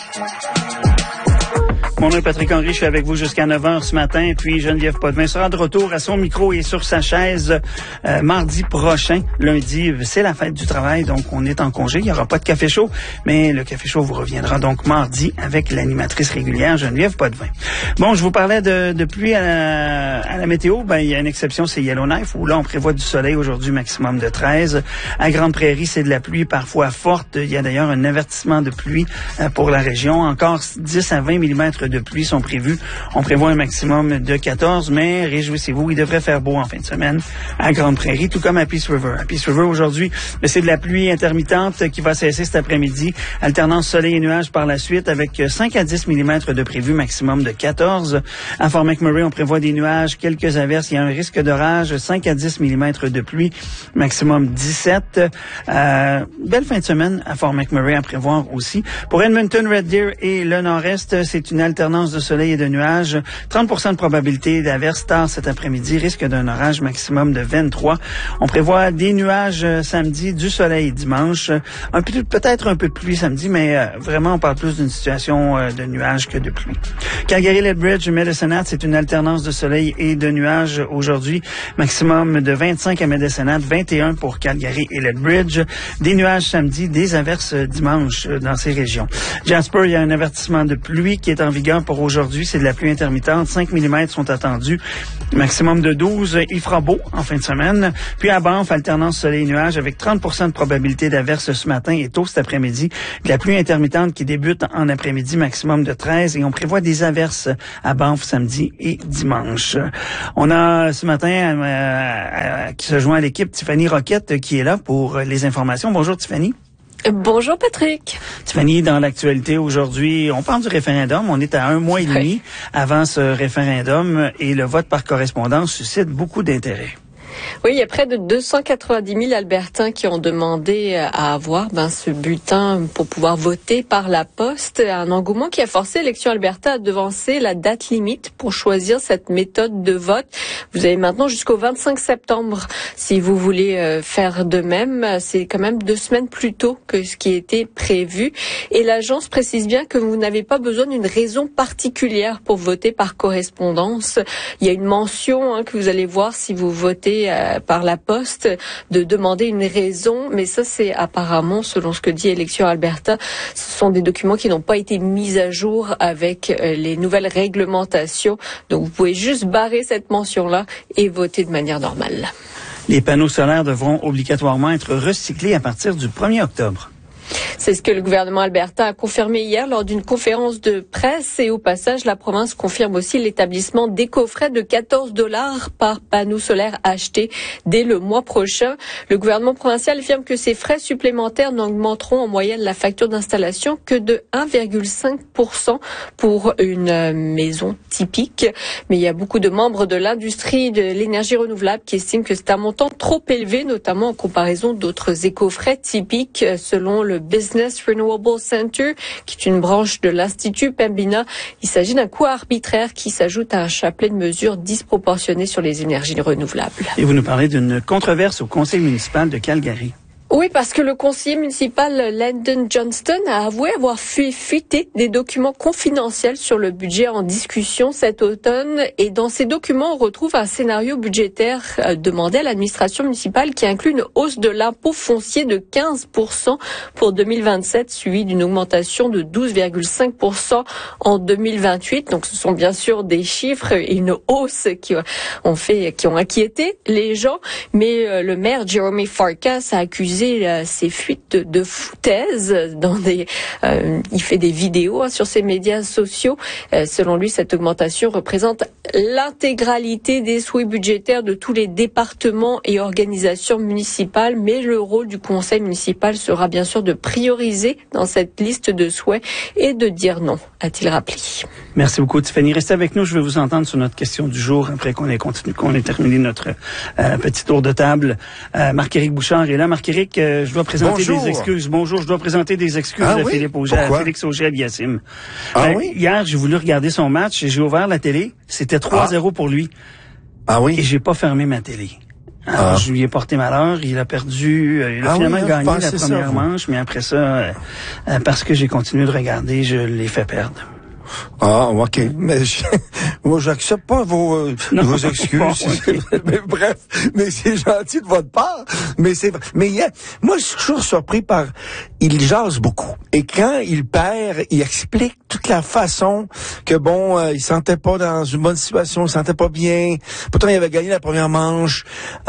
Mon nom est Patrick Henry, je suis avec vous jusqu'à 9h ce matin, puis Geneviève Potvin sera de retour à son micro et sur sa chaise mardi prochain. Lundi, c'est la fête du travail, donc on est en congé. Il n'y aura pas de café chaud, mais le café chaud vous reviendra donc mardi avec l'animatrice régulière Geneviève Potvin. Bon, je vous parlais de pluie à la météo. Ben, il y a une exception, c'est Yellowknife, où là, on prévoit du soleil aujourd'hui, maximum de 13. À Grande Prairie, c'est de la pluie parfois forte. Il y a d'ailleurs un avertissement de pluie pour la région. Encore 10 à 20 mm de pluie sont prévus. On prévoit un maximum de 14, mais réjouissez-vous, il devrait faire beau en fin de semaine à Grande Prairie, tout comme à Peace River. À Peace River, aujourd'hui, c'est de la pluie intermittente qui va cesser cet après-midi. Alternance soleil et nuages par la suite, avec 5 à 10 mm de prévu, maximum de 14. À Fort McMurray, on prévoit des nuages, quelques averses. Il y a un risque d'orage, 5 à 10 mm de pluie, maximum 17. Belle fin de semaine à Fort McMurray à prévoir aussi. Pour Edmonton, Red Deer et le nord-est, c'est une alternance de soleil et de nuages. 30% de probabilité d'averse tard cet après-midi. Risque d'un orage maximum de 23. On prévoit des nuages samedi, du soleil dimanche. Peut-être un peu de pluie samedi, mais vraiment, on parle plus d'une situation de nuages que de pluie. Calgary-Lethbridge, Medicine Hat, c'est une alternance de soleil et de nuages aujourd'hui. Maximum de 25 à Medicine Hat, 21 pour Calgary et Lethbridge. Des nuages samedi, des averses dimanche dans ces régions. Jasper, il y a un avertissement de pluie qui est en vigueur pour aujourd'hui. C'est de la pluie intermittente. 5 mm sont attendus. Maximum de 12. Il fera beau en fin de semaine. Puis à Banff, alternance soleil-nuage avec 30% de probabilité d'averse ce matin et tôt cet après-midi. De la pluie intermittente qui débute en après-midi, maximum de 13. Et on prévoit des averses à Banff samedi et dimanche. On a ce matin qui se joint à l'équipe Tiffany Roquette qui est là pour les informations. Bonjour Tiffany. Bonjour Patrick. Tiffany, dans l'actualité aujourd'hui, on parle du référendum. On est à 1 mois et demi avant ce référendum et le vote par correspondance suscite beaucoup d'intérêt. Oui, il y a près de 290 000 Albertains qui ont demandé à avoir ce bulletin pour pouvoir voter par la poste. Un engouement qui a forcé Élections Alberta à devancer la date limite pour choisir cette méthode de vote. Vous avez maintenant jusqu'au 25 septembre si vous voulez faire de même. C'est quand même 2 semaines plus tôt que ce qui était prévu. Et l'agence précise bien que vous n'avez pas besoin d'une raison particulière pour voter par correspondance. Il y a une mention que vous allez voir si vous votez par la poste, de demander une raison, mais ça c'est apparemment, selon ce que dit Élections Alberta, ce sont des documents qui n'ont pas été mis à jour avec les nouvelles réglementations. Donc vous pouvez juste barrer cette mention-là et voter de manière normale. Les panneaux solaires devront obligatoirement être recyclés à partir du 1er octobre. C'est ce que le gouvernement Alberta a confirmé hier lors d'une conférence de presse et au passage, la province confirme aussi l'établissement d'éco-frais de 14 $ par panneau solaire acheté dès le mois prochain. Le gouvernement provincial affirme que ces frais supplémentaires n'augmenteront en moyenne la facture d'installation que de 1,5% pour une maison typique. Mais il y a beaucoup de membres de l'industrie de l'énergie renouvelable qui estiment que c'est un montant trop élevé, notamment en comparaison d'autres éco-frais typiques selon le Business Renewable Center, qui est une branche de l'Institut Pembina. Il s'agit d'un coût arbitraire qui s'ajoute à un chapelet de mesures disproportionnées sur les énergies renouvelables. Et vous nous parlez d'une controverse au conseil municipal de Calgary. Oui, parce que le conseiller municipal Landon Johnston a avoué avoir fuité des documents confidentiels sur le budget en discussion cet automne. Et dans ces documents, on retrouve un scénario budgétaire demandé à l'administration municipale qui inclut une hausse de l'impôt foncier de 15% pour 2027, suivi d'une augmentation de 12,5% en 2028. Donc ce sont bien sûr des chiffres et une hausse qui ont inquiété les gens. Mais le maire Jeremy Farkas a accusé ces fuites de foutaise il fait des vidéos sur ses médias sociaux. Selon lui, cette augmentation représente l'intégralité des souhaits budgétaires de tous les départements et organisations municipales, mais le rôle du conseil municipal sera bien sûr de prioriser dans cette liste de souhaits et de dire non, a-t-il rappelé. Merci beaucoup Tiffany. Restez avec nous, je vais vous entendre sur notre question du jour après qu'on ait terminé notre petit tour de table. Marc-Éric Bouchard est là. Marc-Éric, je dois présenter des excuses. Bonjour, je dois présenter des excuses à Félix Auger-Aliassime. Oui? Hier, j'ai voulu regarder son match et j'ai ouvert la télé. C'était 3-0 pour lui. Ah oui? Et j'ai pas fermé ma télé. Alors, je lui ai porté malheur. Il a perdu. Il a finalement gagné la première manche, mais après ça, parce que j'ai continué de regarder, je l'ai fait perdre. Ah, OK. Mais moi, j'accepte pas vos excuses. Mais bref, mais c'est gentil de votre part. Mais moi, je suis toujours surpris il jase beaucoup. Et quand il perd, il explique toute la façon que il sentait pas dans une bonne situation, il sentait pas bien. Pourtant, il avait gagné la première manche.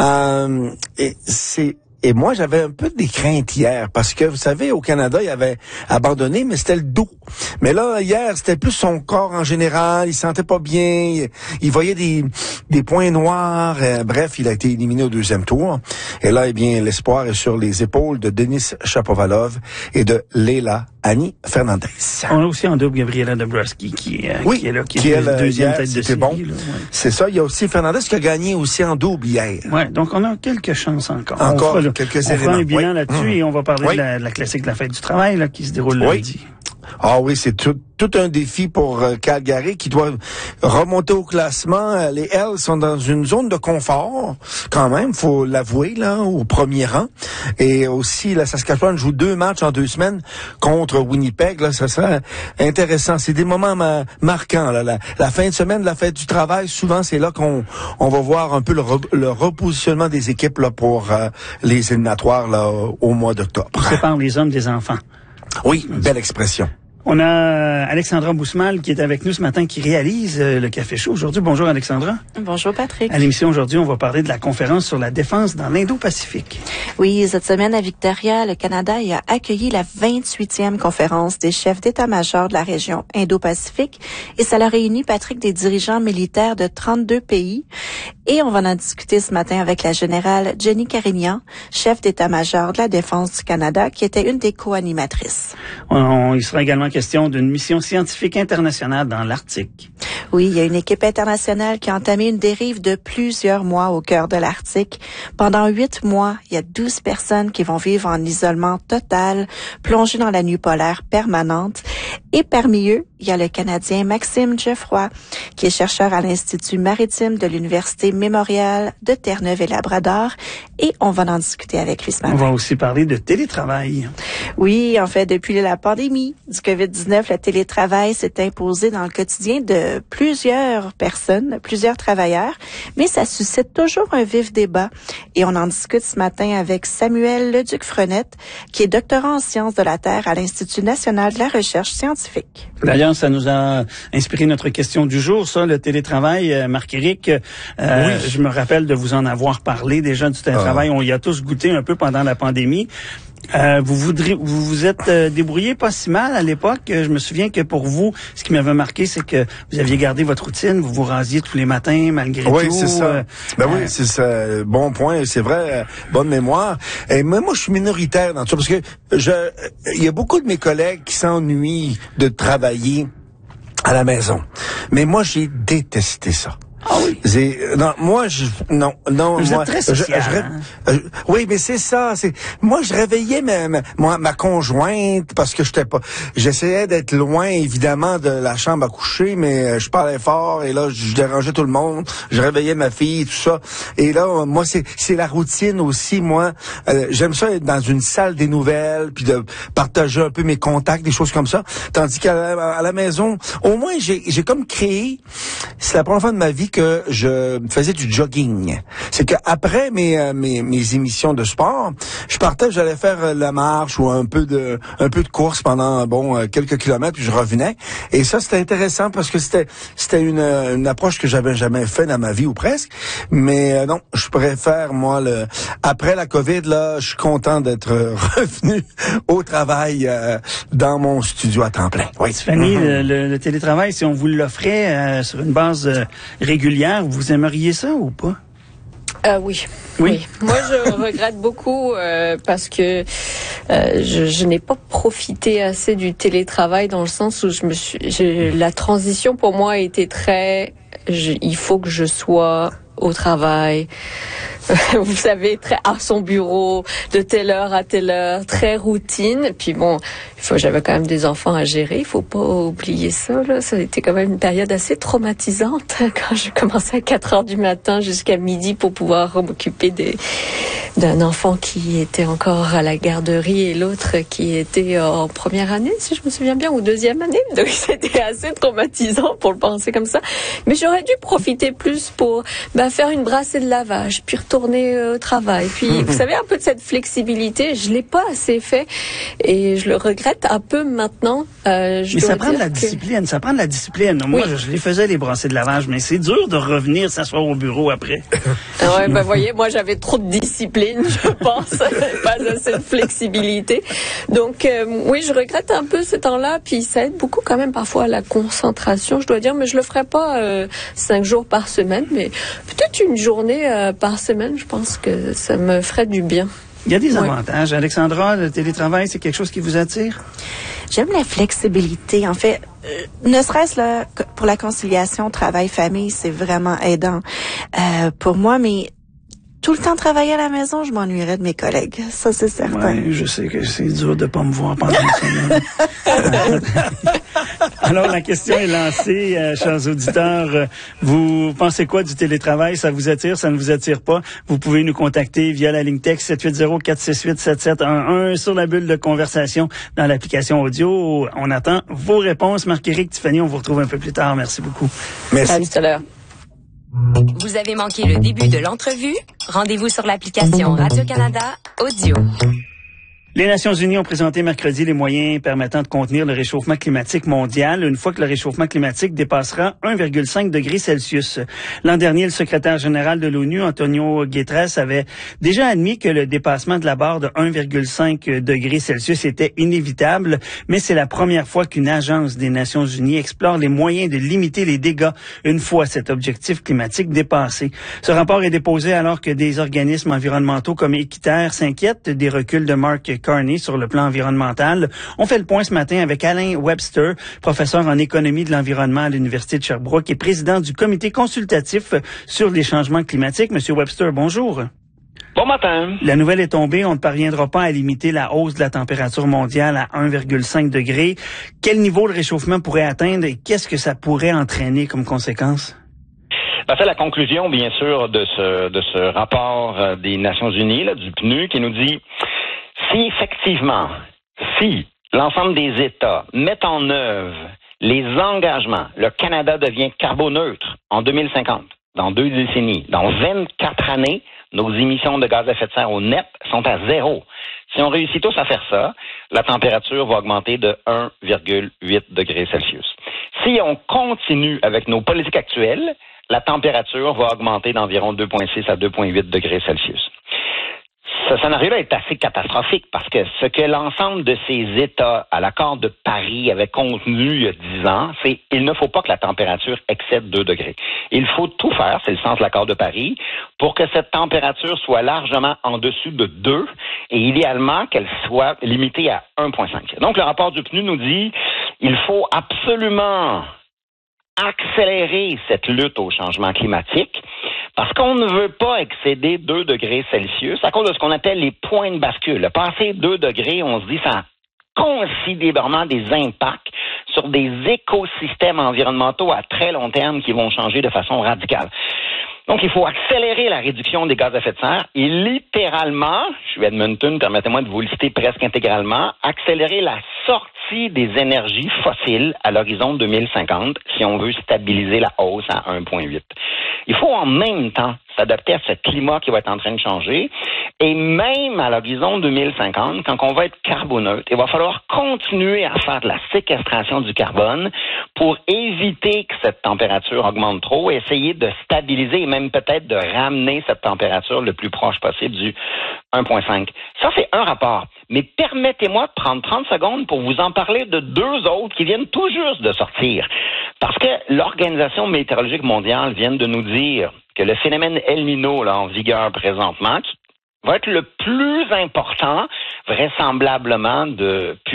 Et moi, j'avais un peu des craintes hier, parce que, vous savez, au Canada, il avait abandonné, mais c'était le dos. Mais là, hier, c'était plus son corps en général, il sentait pas bien, il voyait des points noirs, bref, il a été éliminé au deuxième tour. Et là, eh bien, l'espoir est sur les épaules de Denis Shapovalov et de Leila Annie Fernandez. On a aussi en double Gabriela Dabrowski qui est là, qui est la deuxième tête de série. Bon. C'est ça, il y a aussi Fernandez qui a gagné aussi en double hier. Ouais, donc on a quelques chances encore. Quelques éléments. On fera un bilan là-dessus et on va parler de la classique de la fête du travail là, qui se déroule lundi. Ah oui, c'est tout un défi pour Calgary qui doit remonter au classement. Les Hells sont dans une zone de confort, quand même, faut l'avouer, là, au premier rang. Et aussi, la Saskatchewan joue 2 matchs en 2 semaines contre Winnipeg. Là, ça sera intéressant. C'est des moments marquants. Là. La fin de semaine de la fête du travail, souvent, c'est là qu'on va voir un peu le repositionnement des équipes là pour les éliminatoires là au mois d'octobre. On sépare les hommes des enfants. Oui, belle expression. On a Alexandra Boussemal qui est avec nous ce matin, qui réalise le Café Chaud aujourd'hui. Bonjour Alexandra. Bonjour Patrick. À l'émission aujourd'hui, on va parler de la conférence sur la défense dans l'Indo-Pacifique. Oui, cette semaine à Victoria, le Canada a accueilli la 28e conférence des chefs d'état-major de la région Indo-Pacifique et ça l'a réuni, Patrick, des dirigeants militaires de 32 pays. Et on va en discuter ce matin avec la générale Jenny Carignan, chef d'état-major de la défense du Canada, qui était une des co-animatrices. Il sera également question d'une mission scientifique internationale dans l'Arctique. Oui, il y a une équipe internationale qui a entamé une dérive de plusieurs mois au cœur de l'Arctique. Pendant 8 mois, il y a 12 personnes qui vont vivre en isolement total, plongées dans la nuit polaire permanente. Et parmi eux, il y a le Canadien Maxime Geoffroy, qui est chercheur à l'Institut maritime de l'Université Mémorial de Terre-Neuve et Labrador. Et on va en discuter avec lui ce matin. On va aussi parler de télétravail. Oui, en fait, depuis la pandémie du COVID-19, le télétravail s'est imposé dans le quotidien de plusieurs personnes, plusieurs travailleurs, mais ça suscite toujours un vif débat. Et on en discute ce matin avec Samuel Leduc-Frenette, qui est doctorant en sciences de la Terre à l'Institut national de la recherche scientifique. D'ailleurs, ça nous a inspiré notre question du jour, ça, le télétravail. Marc-Éric, je me rappelle de vous en avoir parlé déjà du télétravail. On y a tous goûté un peu pendant la pandémie. Vous vous êtes débrouillé pas si mal à l'époque. Je me souviens que pour vous, ce qui m'avait marqué, c'est que vous aviez gardé votre routine, vous vous rasiez tous les matins malgré tout. Oui, c'est ça. Oui, c'est ça. Bon point, c'est vrai. Bonne mémoire. Et moi, je suis minoritaire dans tout ça parce que il y a beaucoup de mes collègues qui s'ennuient de travailler à la maison. Mais moi, j'ai détesté ça. Ah oui. Non. Vous êtes très social. Oui, mais c'est ça. Moi, je réveillais ma conjointe parce que j'essayais d'être loin, évidemment, de la chambre à coucher, mais je parlais fort et là, je dérangeais tout le monde. Je réveillais ma fille, tout ça. Et là, moi, c'est la routine aussi. Moi, j'aime ça être dans une salle des nouvelles, puis de partager un peu mes contacts, des choses comme ça. Tandis qu'à la maison, au moins, j'ai comme créé. C'est la première fois de ma vie que je faisais du jogging. C'est que après mes émissions de sport, je partais, j'allais faire la marche ou un peu de course pendant quelques kilomètres, puis je revenais. Et ça, c'était intéressant parce que c'était une approche que j'avais jamais fait dans ma vie ou presque. Mais non, je préfère moi après la COVID là, je suis content d'être revenu au travail dans mon studio à temps plein. Oui. Fanny, le télétravail, si on vous l'offrait sur une base régulière, vous aimeriez ça ou pas? Oui. Moi, je regrette beaucoup parce que je n'ai pas profité assez du télétravail dans le sens où la transition pour moi a été il faut que je sois au travail vous savez, très à son bureau, de telle heure à telle heure, très routine. Puis bon, j'avais quand même des enfants à gérer, il faut pas oublier ça, là. Ça a été quand même une période assez traumatisante quand je commençais à 4 heures du matin jusqu'à midi pour pouvoir m'occuper d'un enfant qui était encore à la garderie et l'autre qui était en première année, si je me souviens bien, ou deuxième année. Donc c'était assez traumatisant pour le penser comme ça. Mais j'aurais dû profiter plus pour faire une brassée de lavage, puis retourner au travail. Puis vous savez, un peu de cette flexibilité, je l'ai pas assez fait et je le regrette un peu maintenant. Mais ça prend de la discipline, ça prend de la discipline. Moi, oui. Je les faisais les brassées de lavage, mais c'est dur de revenir s'asseoir au bureau après. Ouais, voyez, moi j'avais trop de discipline, je pense, pas assez de flexibilité. Donc oui, je regrette un peu ce temps-là, puis ça aide beaucoup quand même parfois à la concentration, je dois dire, mais je le ferai pas 5 jours par semaine, mais peut-être une journée par semaine, je pense que ça me ferait du bien. Il y a des avantages. Alexandra, le télétravail, c'est quelque chose qui vous attire? J'aime la flexibilité. En fait, ne serait-ce là pour la conciliation travail-famille, c'est vraiment aidant pour moi, mais tout le temps travailler à la maison, je m'ennuierais de mes collègues. Ça, c'est certain. Oui, je sais que c'est dur de pas me voir pendant une semaine. Alors, la question est lancée, chers auditeurs. Vous pensez quoi du télétravail? Ça vous attire? Ça ne vous attire pas? Vous pouvez nous contacter via la ligne texte 780-468-7711 sur la bulle de conversation dans l'application audio. On attend vos réponses. Marc-Éric, Tiffany, on vous retrouve un peu plus tard. Merci beaucoup. Merci. À tout à l'heure. Vous avez manqué le début de l'entrevue? Rendez-vous sur l'application Radio-Canada Audio. Les Nations unies ont présenté mercredi les moyens permettant de contenir le réchauffement climatique mondial une fois que le réchauffement climatique dépassera 1,5 degré Celsius. L'an dernier, le secrétaire général de l'ONU, Antonio Guterres, avait déjà admis que le dépassement de la barre de 1,5 degré Celsius était inévitable, mais c'est la première fois qu'une agence des Nations unies explore les moyens de limiter les dégâts une fois cet objectif climatique dépassé. Ce rapport est déposé alors que des organismes environnementaux comme Équiterre s'inquiètent des reculs de Mark Carney sur le plan environnemental. On fait le point ce matin avec Alain Webster, professeur en économie de l'environnement à l'Université de Sherbrooke et président du comité consultatif sur les changements climatiques. Monsieur Webster, bonjour. Bon matin. La nouvelle est tombée. On ne parviendra pas à limiter la hausse de la température mondiale à 1,5 degré. Quel niveau le réchauffement pourrait atteindre et qu'est-ce que ça pourrait entraîner comme conséquence? C'est la conclusion, bien sûr, de ce rapport des Nations unies, là, du PNU, qui nous dit si l'ensemble des États mettent en œuvre les engagements, le Canada devient carboneutre en 2050, dans 2 décennies, dans 24 années, nos émissions de gaz à effet de serre au net sont à 0. Si on réussit tous à faire ça, la température va augmenter de 1,8 degrés Celsius. Si on continue avec nos politiques actuelles, la température va augmenter d'environ 2,6 à 2,8 degrés Celsius. Ce scénario-là est assez catastrophique parce que ce que l'ensemble de ces États à l'accord de Paris avait contenu il y a 10 ans, c'est il ne faut pas que la température excède 2 degrés. Il faut tout faire, c'est le sens de l'accord de Paris, pour que cette température soit largement en dessous de 2 et idéalement qu'elle soit limitée à 1,5. Donc le rapport du PNU nous dit il faut absolument accélérer cette lutte au changement climatique parce qu'on ne veut pas excéder 2 degrés Celsius à cause de ce qu'on appelle les points de bascule. Passer 2 degrés, on se dit ça a considérablement des impacts sur des écosystèmes environnementaux à très long terme qui vont changer de façon radicale. Donc, il faut accélérer la réduction des gaz à effet de serre et littéralement, je suis Edmonton, permettez-moi de vous le citer presque intégralement, accélérer la sortie des énergies fossiles à l'horizon 2050 si on veut stabiliser la hausse à 1,8. Il faut en même temps s'adapter à ce climat qui va être en train de changer et même à l'horizon 2050, quand on va être carboneutre, il va falloir continuer à faire de la séquestration du carbone pour éviter que cette température augmente trop et essayer de stabiliser et même peut-être de ramener cette température le plus proche possible du 1,5. Ça, c'est un rapport. Mais permettez-moi de prendre 30 secondes pour vous en parler de 2 autres qui viennent tout juste de sortir. Parce que l'Organisation météorologique mondiale vient de nous dire que le phénomène El Niño, là, en vigueur présentement, qui va être le plus important, vraisemblablement, depuis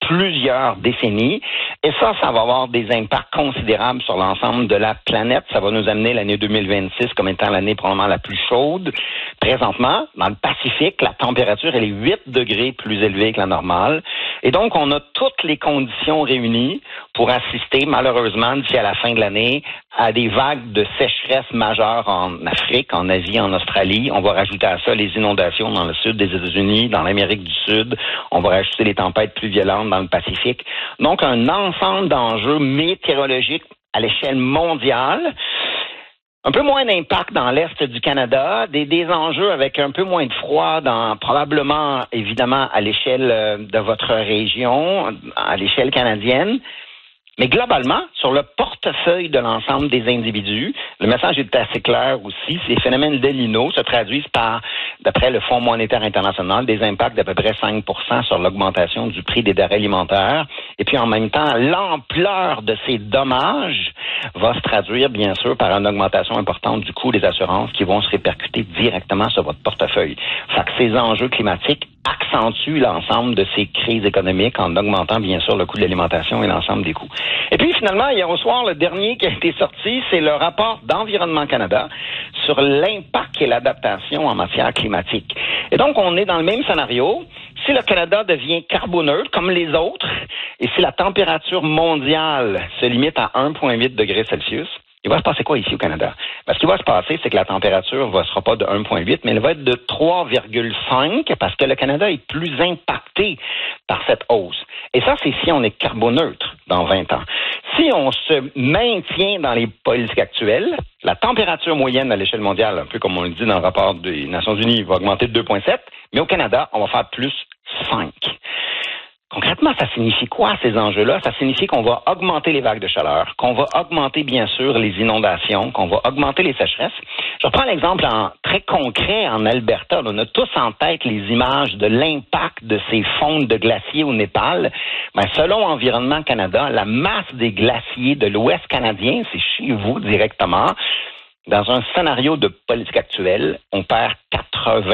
plusieurs décennies. Et ça va avoir des impacts considérables sur l'ensemble de la planète. Ça va nous amener l'année 2026 comme étant l'année probablement la plus chaude. Présentement, dans le Pacifique, la température elle est 8 degrés plus élevée que la normale. Et donc, on a toutes les conditions réunies pour assister, malheureusement, d'ici à la fin de l'année, à des vagues de sécheresse majeures en Afrique, en Asie, en Australie. On va rajouter à ça les inondations dans le sud des États-Unis, dans l'Amérique du Sud. On va rajouter les tempêtes plus violentes dans le Pacifique. Donc, un ensemble d'enjeux météorologiques à l'échelle mondiale. Un peu moins d'impact dans l'Est du Canada, des enjeux avec un peu moins de froid probablement, évidemment, à l'échelle de votre région, à l'échelle canadienne. Mais globalement, sur le portefeuille de l'ensemble des individus, le message est assez clair aussi. Ces phénomènes d'El Niño se traduisent par, d'après le Fonds monétaire international, des impacts d'à peu près 5% sur l'augmentation du prix des denrées alimentaires. Et puis en même temps, l'ampleur de ces dommages va se traduire, bien sûr, par une augmentation importante du coût des assurances qui vont se répercuter directement sur votre portefeuille. Fait que ces enjeux climatiques accentuent l'ensemble de ces crises économiques en augmentant, bien sûr, le coût de l'alimentation et l'ensemble des coûts. Et puis, finalement, hier au soir, le dernier qui a été sorti, c'est le rapport d'Environnement Canada sur l'impact et l'adaptation en matière climatique. Et donc, on est dans le même scénario. Si le Canada devient carboneutre, comme les autres, et si la température mondiale se limite à 1,8 degrés Celsius, il va se passer quoi ici au Canada? Ce qui va se passer, c'est que la température ne sera pas de 1,8, mais elle va être de 3,5 parce que le Canada est plus impacté par cette hausse. Et ça, c'est si on est carboneutre dans 20 ans. Si on se maintient dans les politiques actuelles, la température moyenne à l'échelle mondiale, un peu comme on le dit dans le rapport des Nations Unies, va augmenter de 2,7, mais au Canada, on va faire plus 5. Concrètement, ça signifie quoi, ces enjeux-là? Ça signifie qu'on va augmenter les vagues de chaleur, qu'on va augmenter, bien sûr, les inondations, qu'on va augmenter les sécheresses. Je reprends l'exemple très concret en Alberta. On a tous en tête les images de l'impact de ces fonds de glaciers au Népal. Selon Environnement Canada, la masse des glaciers de l'Ouest canadien, c'est chez vous directement. Dans un scénario de politique actuelle, on perd 80